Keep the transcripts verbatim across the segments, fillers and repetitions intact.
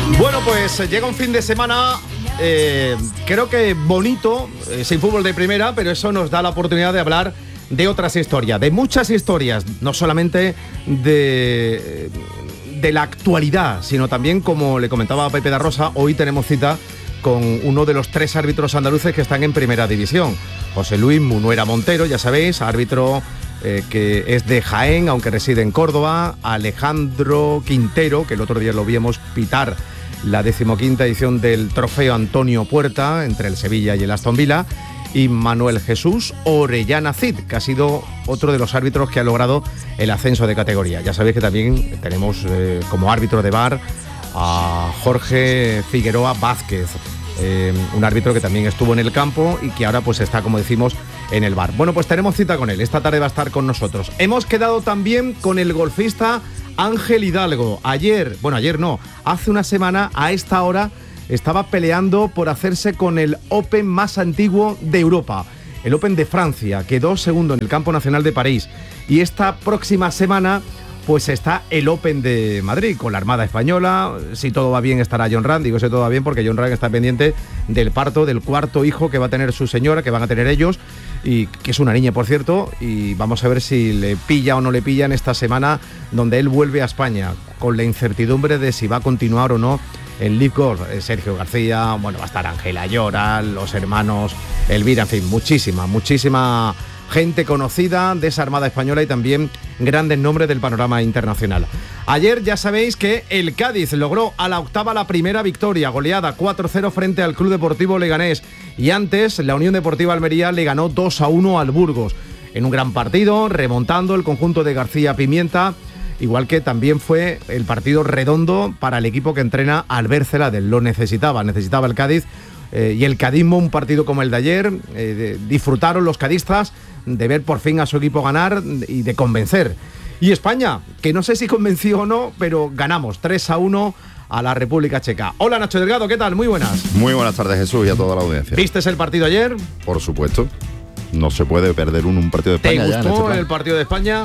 Bueno, pues llega un fin de semana, eh, creo que bonito, eh, sin fútbol de primera, pero eso nos da la oportunidad de hablar de otras historias, de muchas historias, no solamente de, de la actualidad, sino también, como le comentaba a Pepe da Rosa, hoy tenemos cita con uno de los tres árbitros andaluces que están en primera división. José Luis Munuera Montero, ya sabéis, árbitro eh, que es de Jaén, aunque reside en Córdoba. Alejandro Quintero, que el otro día lo vimos pitar la decimoquinta edición del Trofeo Antonio Puerta entre el Sevilla y el Aston Villa. Y Manuel Jesús Orellana Cid, que ha sido otro de los árbitros que ha logrado el ascenso de categoría. Ya sabéis que también tenemos eh, como árbitro de V A R a Jorge Figueroa Vázquez, eh, un árbitro que también estuvo en el campo y que ahora pues está, como decimos, en el V A R. Bueno, pues tenemos cita con él, esta tarde va a estar con nosotros. Hemos quedado también con el golfista Ángel Hidalgo. Ayer, bueno ayer no, hace una semana a esta hora estaba peleando por hacerse con el Open más antiguo de Europa, el Open de Francia. Quedó segundo en el Campo Nacional de París. Y esta próxima semana pues está el Open de Madrid con la Armada Española. Si todo va bien estará Jon Rahm. Digo si todo va bien porque Jon Rahm está pendiente del parto del cuarto hijo que va a tener su señora, que van a tener ellos, y que es una niña, por cierto, y vamos a ver si le pilla o no le pillan esta semana, donde él vuelve a España, con la incertidumbre de si va a continuar o no en Live Golf. Sergio García, bueno, va a estar Ángela Llora, los hermanos Elvira, en fin, muchísima, muchísima gente conocida de esa Armada Española y también grandes nombres del panorama internacional. Ayer ya sabéis que el Cádiz logró a la octava la primera victoria, goleada cuatro cero frente al Club Deportivo Leganés, y antes la Unión Deportiva Almería le ganó dos a uno al Burgos, en un gran partido, remontando el conjunto de García Pimienta, igual que también fue el partido redondo para el equipo que entrena Albert Celades. Lo necesitaba, necesitaba el Cádiz eh, y el cadismo, un partido como el de ayer. Eh, de, disfrutaron los cadistas de ver por fin a su equipo ganar y de convencer. Y España, que no sé si convenció o no, pero ganamos tres a uno a la República Checa. Hola Nacho Delgado, ¿qué tal? Muy buenas. Muy buenas tardes, Jesús, y a toda la audiencia. ¿Vistes el partido ayer? Por supuesto. No se puede perder un, un partido de España. ¿Te ya gustó en este plan. el partido de España?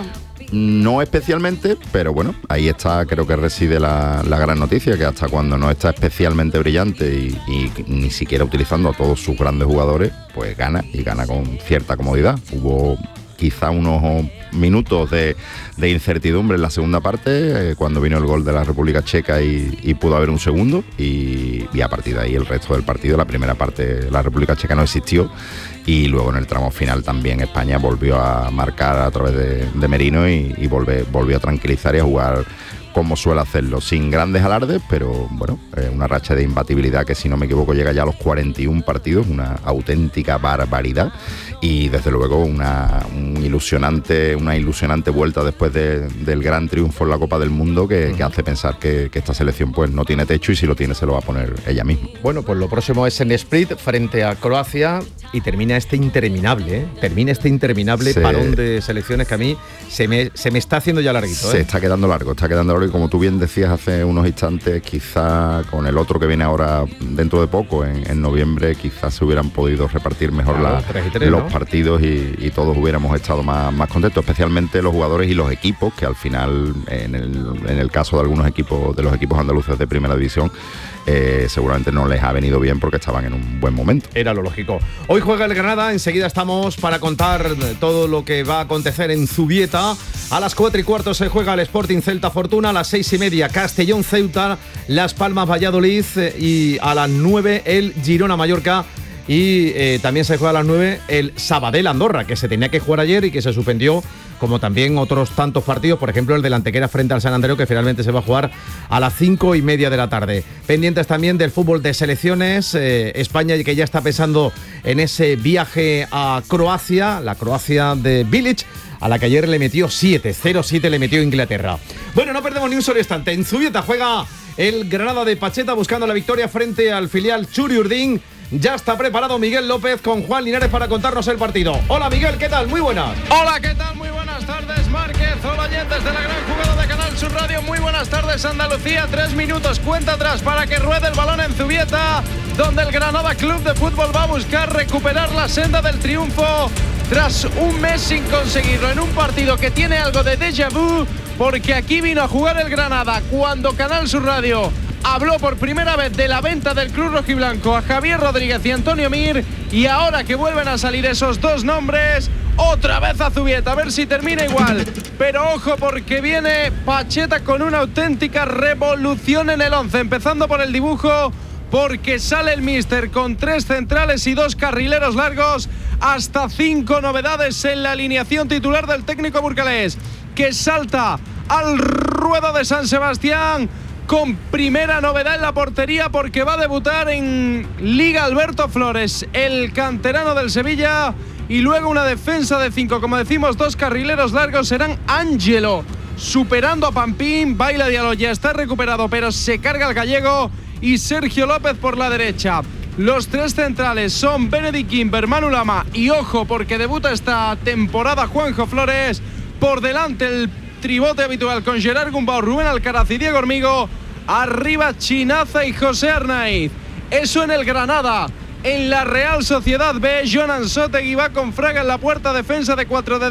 No especialmente, pero bueno, ahí está, creo que reside la, la gran noticia, que hasta cuando no está especialmente brillante y, y ni siquiera utilizando a todos sus grandes jugadores, pues gana, y gana con cierta comodidad. Hubo quizá unos minutos de, de incertidumbre en la segunda parte, eh, cuando vino el gol de la República Checa y, y pudo haber un segundo, y, y a partir de ahí el resto del partido, la primera parte, la República Checa no existió, y luego en el tramo final también España volvió a marcar a través de, de Merino y, y volve, volvió a tranquilizar y a jugar como suele hacerlo, sin grandes alardes, pero bueno, eh, una racha de imbatibilidad que, si no me equivoco, llega ya a los cuarenta y uno partidos, una auténtica barbaridad, y desde luego una, un ilusionante, una ilusionante vuelta después de, del gran triunfo en la Copa del Mundo que, que hace pensar que, que esta selección pues no tiene techo, y si lo tiene se lo va a poner ella misma. Bueno, pues lo próximo es en Split frente a Croacia, y termina este interminable, ¿eh? Termina este interminable se... parón de selecciones que a mí se me, se me está haciendo ya larguito, ¿eh? Se está quedando largo, está quedando largo, y como tú bien decías hace unos instantes, quizá con el otro que viene ahora dentro de poco, en, en noviembre, quizás se hubieran podido repartir mejor claro, la, tres y tres, los ¿no? partidos y, y todos hubiéramos estado más, más contentos, especialmente los jugadores y los equipos, que al final, en el, en el caso de algunos equipos, de los equipos andaluces de primera división, Eh, seguramente no les ha venido bien porque estaban en un buen momento. Era lo lógico. Hoy juega el Granada, enseguida estamos para contar todo lo que va a acontecer en Zubieta. A las cuatro y cuarto se juega el Sporting Celta Fortuna, a las seis y media Castellón Ceuta, Las Palmas Valladolid, y a las nueve el Girona Mallorca. Y eh, también se juega a las nueve el Sabadell Andorra, que se tenía que jugar ayer y que se suspendió, como también otros tantos partidos, por ejemplo el del Antequera frente al San Andreu, que finalmente se va a jugar a las cinco y media de la tarde. Pendientes también del fútbol de selecciones, eh, España, que ya está pensando en ese viaje a Croacia, la Croacia de Bilic, a la que ayer le metió siete, cero siete le metió Inglaterra. Bueno, no perdemos ni un solo instante. En Zubieta juega el Granada de Pacheta buscando la victoria frente al filial Churi Urdin. Ya está preparado Miguel López con Juan Linares para contarnos el partido. Hola Miguel, ¿qué tal? Muy buenas. Hola, ¿qué tal? Muy buenas tardes, Márquez. Hola, oyentes de la gran jugada de Canal Sur Radio. Muy buenas tardes, Andalucía. Tres minutos, cuenta atrás para que ruede el balón en Zubieta, donde el Granada Club de Fútbol va a buscar recuperar la senda del triunfo tras un mes sin conseguirlo, en un partido que tiene algo de déjà vu, porque aquí vino a jugar el Granada cuando Canal Sur Radio habló por primera vez de la venta del club rojiblanco a Javier Rodríguez y Antonio Mir, y ahora que vuelven a salir esos dos nombres, otra vez a Zubieta, a ver si termina igual. Pero ojo, porque viene Pacheta con una auténtica revolución en el once, empezando por el dibujo, porque sale el míster con tres centrales y dos carrileros largos, hasta cinco novedades en la alineación titular del técnico burgalés, que salta al ruedo de San Sebastián con primera novedad en la portería, porque va a debutar en Liga Alberto Flores, el canterano del Sevilla, y luego una defensa de cinco, como decimos, dos carrileros largos serán Ángelo, superando a Pampín. Baila Diallo ya está recuperado, pero se carga el gallego, y Sergio López por la derecha. Los tres centrales son Benedict Kimber, Manu Lama, y ojo, porque debuta esta temporada Juanjo Flores. Por delante el tribote habitual con Gerard Gumbau, Rubén Alcaraz y Diego Hormigo. Arriba Chinaza y José Arnaiz. Eso en el Granada. En la Real Sociedad B, Jonan Sotegui va con Fraga en la puerta, defensa de cuatro de